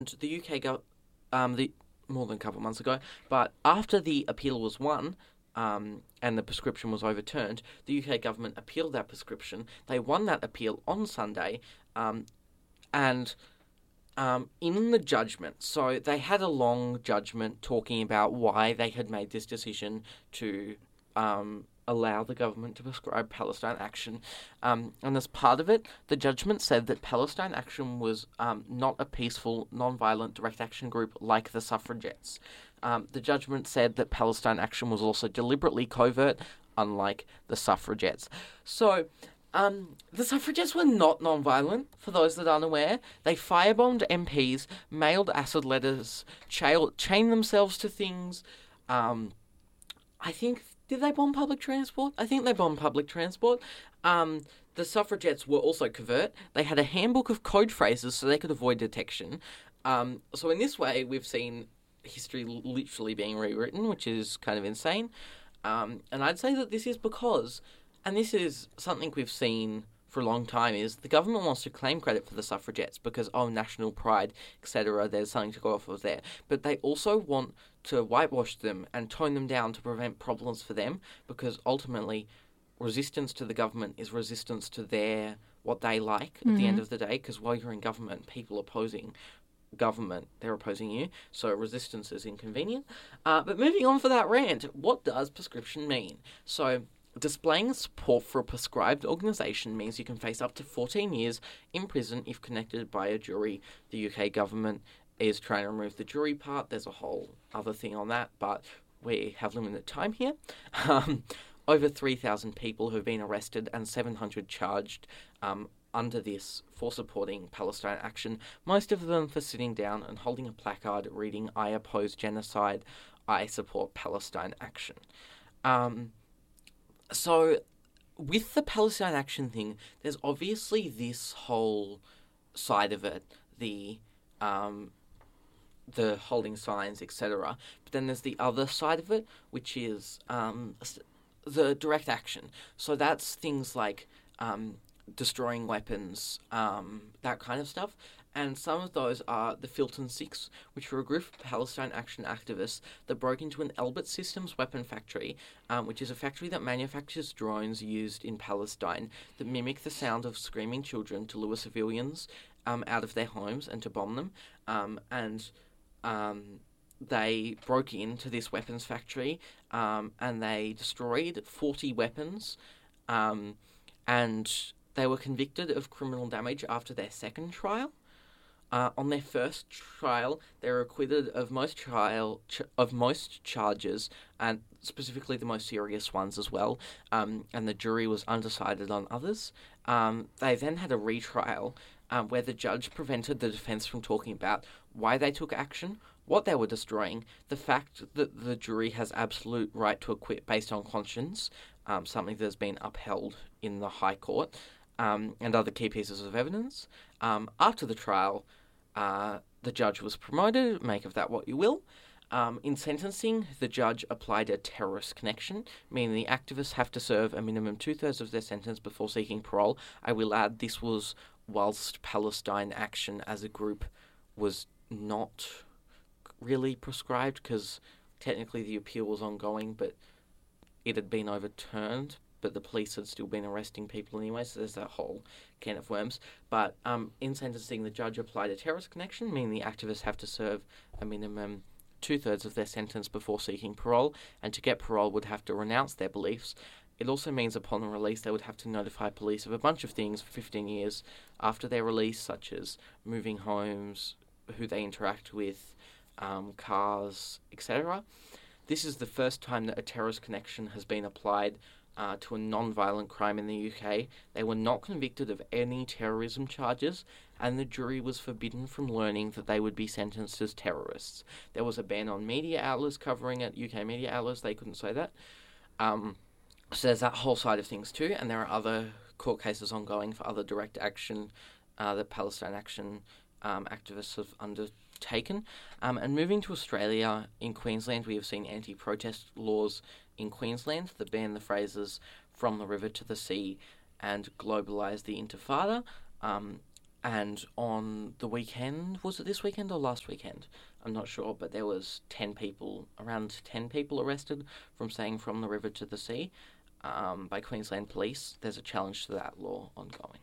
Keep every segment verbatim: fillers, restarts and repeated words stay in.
the U K go um the more than a couple of months ago, but after the appeal was won, um, and the prescription was overturned, the U K government appealed that prescription. They won that appeal on Sunday, um, and um, in the judgment, so they had a long judgment talking about why they had made this decision to um, allow the government to prescribe Palestine Action. Um, and as part of it, the judgment said that Palestine Action was um, not a peaceful, non-violent direct action group like the suffragettes. Um, the judgment said that Palestine Action was also deliberately covert, unlike the suffragettes. So, um, the suffragettes were not non-violent, for those that aren't aware. They firebombed M Ps, mailed acid letters, cha- chained themselves to things. Um, I think... Did they bomb public transport? I think they bombed public transport. Um, the suffragettes were also covert. They had a handbook of code phrases so they could avoid detection. Um, so in this way, we've seen history literally being rewritten, which is kind of insane. Um, and I'd say that this is because, and this is something we've seen for a long time, is the government wants to claim credit for the suffragettes because, oh, national pride, et cetera, there's something to go off of there. But they also want to whitewash them and tone them down to prevent problems for them, because ultimately resistance to the government is resistance to their what they like at mm-hmm. the end of the day, because while you're in government, people opposing government, they're opposing you, so resistance is inconvenient. Uh, but moving on for that rant, what does prescription mean? So displaying support for a prescribed organisation means you can face up to fourteen years in prison if connected by a jury. The U K government is trying to remove the jury part. There's a whole other thing on that, but we have limited time here. Um, over three thousand people have been arrested and seven hundred charged um, under this for supporting Palestine Action, most of them for sitting down and holding a placard reading, "I oppose genocide, I support Palestine Action." Um, so with the Palestine Action thing, there's obviously this whole side of it, the um, the holding signs, et cetera. But then there's the other side of it, which is um, the direct action. So that's things like um, destroying weapons, um, that kind of stuff. And some of those are the Filton Six, which were a group of Palestine Action activists that broke into an Elbit Systems weapon factory, um, which is a factory that manufactures drones used in Palestine that mimic the sound of screaming children to lure civilians um, out of their homes and to bomb them. Um, and um, they broke into this weapons factory um, and they destroyed forty weapons, um, and they were convicted of criminal damage after their second trial. Uh, on their first trial, they were acquitted of most trial ch- of most charges, and specifically the most serious ones as well. Um, and the jury was undecided on others. Um, they then had a retrial um, where the judge prevented the defence from talking about why they took action, what they were destroying, the fact that the jury has absolute right to acquit based on conscience, um, something that has been upheld in the High Court, um, and other key pieces of evidence. Um, after the trial, Uh, the judge was promoted, make of that what you will. Um, in sentencing, the judge applied a terrorist connection, meaning the activists have to serve a minimum two-thirds of their sentence before seeking parole. I will add, this was whilst Palestine Action as a group was not really prescribed, because technically the appeal was ongoing, but it had been overturned, but the police had still been arresting people anyway, so there's that whole can of worms. But um, in sentencing, the judge applied a terrorist connection, meaning the activists have to serve a minimum two-thirds of their sentence before seeking parole, and to get parole would have to renounce their beliefs. It also means upon release they would have to notify police of a bunch of things for fifteen years after their release, such as moving homes, who they interact with, um, cars, et cetera. This is the first time that a terrorist connection has been applied Uh, to a non-violent crime in the U K. They were not convicted of any terrorism charges, and the jury was forbidden from learning that they would be sentenced as terrorists. There was a ban on media outlets covering it, U K media outlets, they couldn't say that. Um, so there's that whole side of things too, and there are other court cases ongoing for other direct action uh, that Palestine Action um, activists have undertaken. Um, and moving to Australia, in Queensland, we have seen anti-protest laws in Queensland that ban the phrases "from the river to the sea" and "globalise the intifada." Um, and on the weekend, was it this weekend or last weekend? I'm not sure, but there was ten people, around ten people arrested from saying from the river to the sea um, by Queensland Police. There's a challenge to that law ongoing.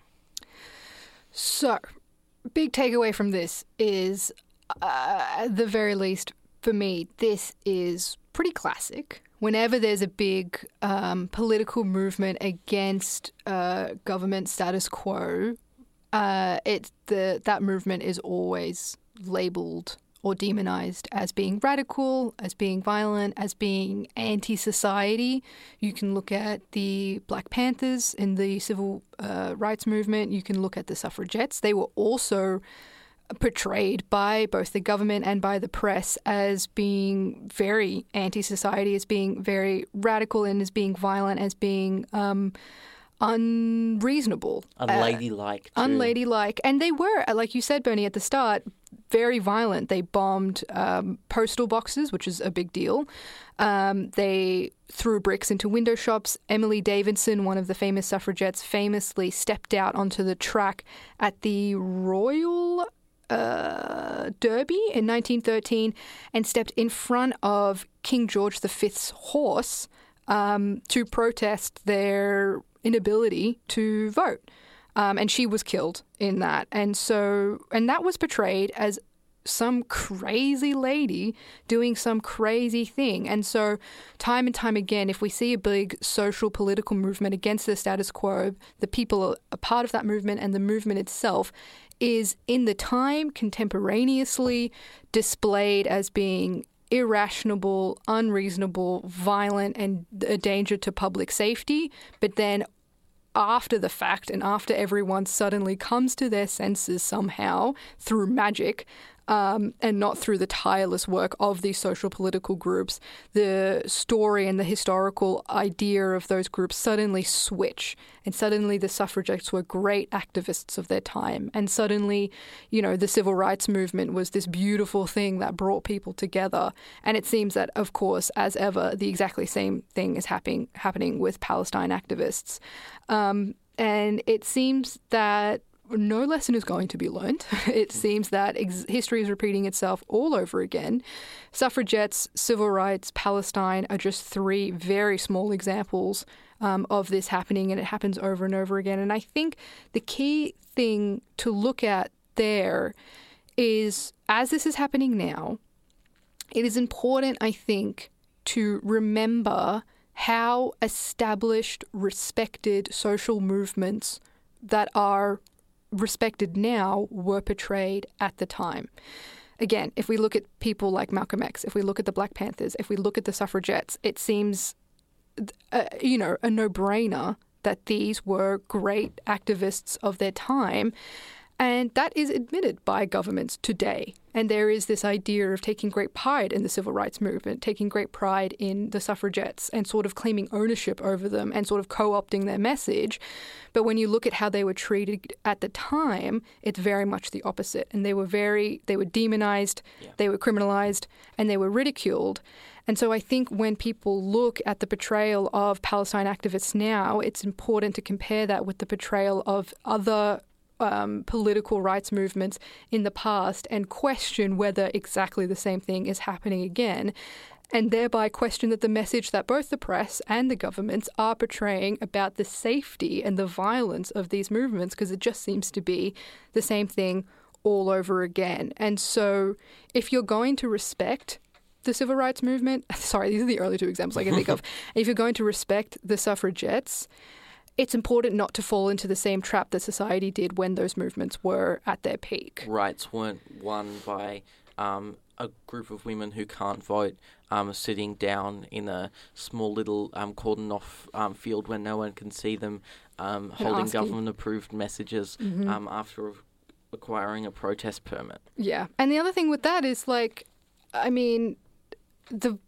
So, big takeaway from this is, uh, at the very least, for me, this is pretty classic. Whenever there's a big um, political movement against uh, government status quo, uh, it the that movement is always labelled or demonized as being radical, as being violent, as being anti-society. You can look at the Black Panthers in the civil uh, rights movement. You can look at the suffragettes. They were also portrayed by both the government and by the press as being very anti-society, as being very radical, and as being violent, as being um, unreasonable. Unladylike. Uh, unladylike. And they were, like you said, Bernie, at the start, very violent. They bombed um, postal boxes, which is a big deal. Um, they threw bricks into window shops. Emily Davidson, one of the famous suffragettes, famously stepped out onto the track at the Royal Uh, Derby in nineteen thirteen and stepped in front of King George the Fifth's horse um, to protest their inability to vote. Um, and she was killed in that. And so, and that was portrayed as some crazy lady doing some crazy thing. And so time and time again, if we see a big social political movement against the status quo, the people are a part of that movement, and the movement itself is in the time contemporaneously displayed as being irrational, unreasonable, violent, and a danger to public safety. But then after the fact, and after everyone suddenly comes to their senses somehow through magic, Um, and not through the tireless work of these social political groups, the story and the historical idea of those groups suddenly switch. And suddenly the suffragettes were great activists of their time. And suddenly, you know, the civil rights movement was this beautiful thing that brought people together. And it seems that, of course, as ever, the exactly same thing is happening happening with Palestine activists. Um, and it seems that no lesson is going to be learned. It seems that ex- history is repeating itself all over again. Suffragettes, civil rights, Palestine are just three very small examples um, of this happening, and it happens over and over again. And I think the key thing to look at there is, as this is happening now, it is important, I think, to remember how established, respected social movements that are respected now were portrayed at the time. Again, if we look at people like Malcolm X, if we look at the Black Panthers, if we look at the suffragettes, it seems, uh, you know, a no-brainer that these were great activists of their time. And that is admitted by governments today. And there is this idea of taking great pride in the civil rights movement, taking great pride in the suffragettes, and sort of claiming ownership over them and sort of co-opting their message. But when you look at how they were treated at the time, it's very much the opposite. And they were very, they were demonized, yeah. They were criminalized, and they were ridiculed. And so I think when people look at the portrayal of Palestine activists now, it's important to compare that with the portrayal of other Um, political rights movements in the past, and question whether exactly the same thing is happening again, and thereby question that the message that both the press and the governments are portraying about the safety and the violence of these movements, because it just seems to be the same thing all over again. And so if you're going to respect the civil rights movement, sorry, these are the only two examples I can think of, if you're going to respect the suffragettes, it's important not to fall into the same trap that society did when those movements were at their peak. Rights weren't won by um, a group of women who can't vote um, sitting down in a small little um, cordoned-off um, field where no one can see them, um, holding government-approved messages mm-hmm. um, after acquiring a protest permit. Yeah. And the other thing with that is, like, I mean, the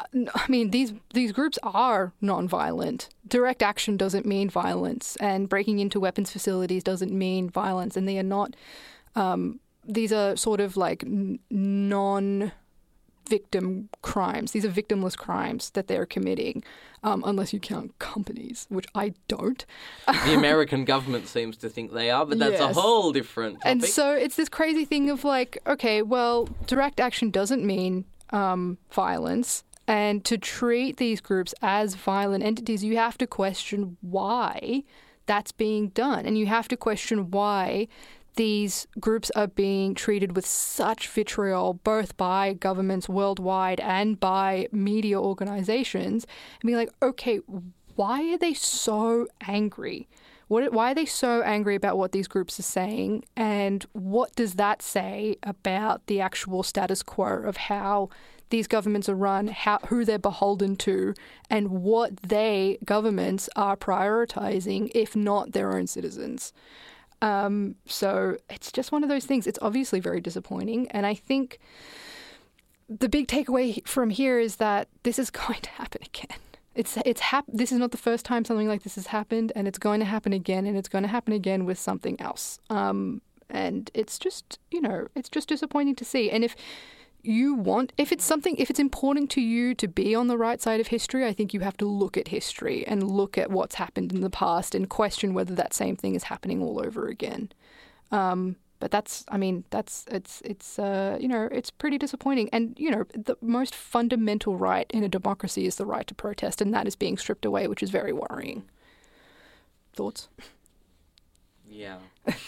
I mean, these these groups are non-violent. Direct action doesn't mean violence, and breaking into weapons facilities doesn't mean violence, and they are not. Um, these are sort of like n- non victim crimes. These are victimless crimes that they're committing, um, unless you count companies, which I don't. The American government seems to think they are, but that's Yes. a whole different topic. And so it's this crazy thing of like, okay, well, direct action doesn't mean um, violence. And to treat these groups as violent entities, you have to question why that's being done. And you have to question why these groups are being treated with such vitriol, both by governments worldwide and by media organizations, and be like, okay, why are they so angry? What, why are they so angry about what these groups are saying? And what does that say about the actual status quo of how these governments are run, how, who they're beholden to, and what they, governments, are prioritizing, if not their own citizens? Um, so it's just one of those things. It's obviously very disappointing. And I think the big takeaway from here is that this is going to happen again. It's it's hap- This is not the first time something like this has happened, and it's going to happen again, and it's going to happen again with something else. Um, and it's just, you know, it's just disappointing to see. And if you want, if it's something, if it's important to you to be on the right side of history, I think you have to look at history and look at what's happened in the past and question whether that same thing is happening all over again. Um, but that's, I mean, that's, it's, it's, uh, you know, it's pretty disappointing. And, you know, the most fundamental right in a democracy is the right to protest, and that is being stripped away, which is very worrying. Thoughts? Yeah.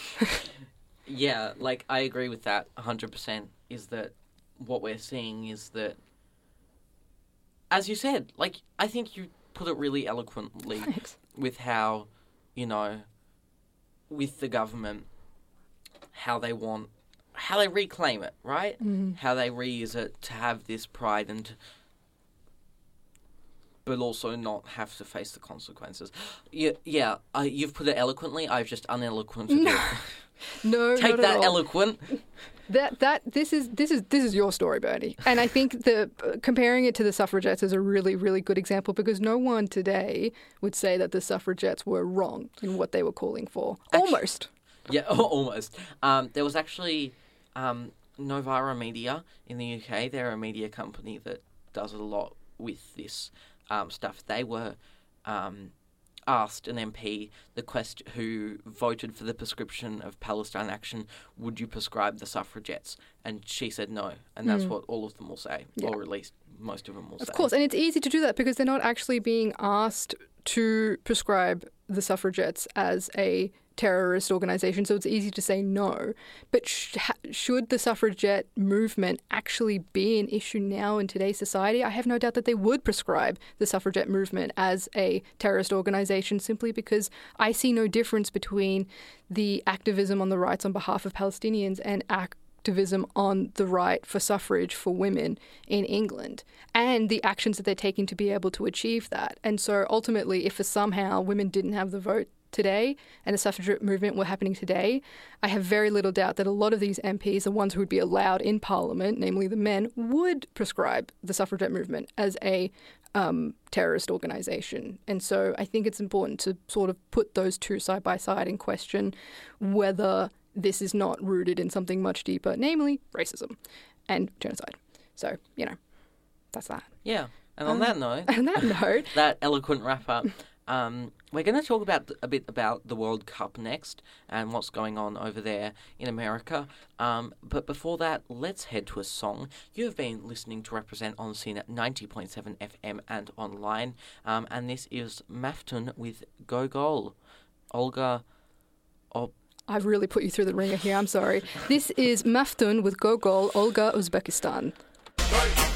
Yeah, like, I agree with that one hundred percent, is that what we're seeing is that, as you said, like, I think you put it really eloquently. Thanks. With how, you know, with the government, how they want, how they reclaim it, right? Mm-hmm. How they reuse it to have this pride and, but also not have to face the consequences. Yeah, yeah. Uh, you've put it eloquently. I've just uneloquented No. it. No, Take not that, at all. eloquent. That that this is this is this is your story, Bernie, and I think the uh, comparing it to the suffragettes is a really really good example, because no one today would say that the suffragettes were wrong in what they were calling for. Actu- Almost. Yeah, almost. Um, there was actually um, Novara Media in the U K. They're a media company that does a lot with this um, stuff. They were um, asked an M P the question, who voted for the prescription of Palestine Action, would you prescribe the suffragettes? And she said no, and that's Mm. what all of them will say, Yeah. or at least most of them will say. Of course, and it's easy to do that because they're not actually being asked to prescribe the suffragettes as a terrorist organization, so it's easy to say no. But sh- ha- should the suffragette movement actually be an issue now in today's society, I have no doubt that they would prescribe the suffragette movement as a terrorist organization, simply because I see no difference between the activism on the rights on behalf of Palestinians and activism on the right for suffrage for women in England, and the actions that they're taking to be able to achieve that. And so ultimately, if for somehow women didn't have the vote today and the suffragette movement were happening today, I have very little doubt that a lot of these M Ps, the ones who would be allowed in Parliament, namely the men, would prescribe the suffragette movement as a um, terrorist organisation. And so I think it's important to sort of put those two side by side and question whether this is not rooted in something much deeper, namely racism and genocide. So, you know, that's that. Yeah, and on Um, that note, On that note, that eloquent wrap-up, um, we're going to talk about a bit about the World Cup next and what's going on over there in America. Um, but before that, let's head to a song. You have been listening to Represent on Scene at ninety point seven F M and online, um, and this is Maftun with Go Goal. Olga... Oh, I've really put you through the ringer here, I'm sorry. This is Maftun with Gogol, Olga, Uzbekistan.